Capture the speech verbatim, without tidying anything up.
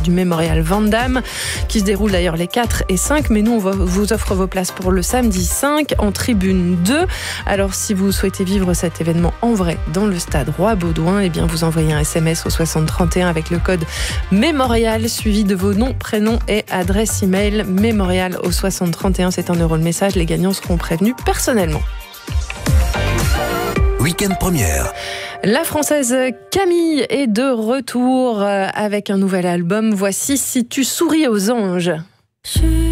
du Mémorial Van Damme, qui se déroule d'ailleurs les quatre et cinq. Mais nous, on va, vous offre vos places pour le samedi cinq en tribune deux. Alors, si vous souhaitez vivre cet événement en vrai dans le stade Roi-Baudouin, eh bien, vous envoyez un S M S au soixante trente et un avec le code Mémorial, suivi de vos noms, prénoms et adresse email. Mémorial au soixante trente et un, c'est un euro le message. Les gagnants seront prévenus personnellement. Week-end première. La Française Camille est de retour avec un nouvel album. Voici Si tu souris aux anges.